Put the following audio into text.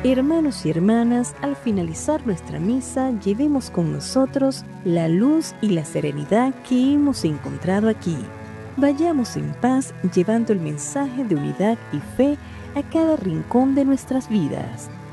Hermanos y hermanas, al finalizar nuestra misa, llevemos con nosotros la luz y la serenidad que hemos encontrado aquí. Vayamos en paz llevando el mensaje de unidad y fe a cada rincón de nuestras vidas.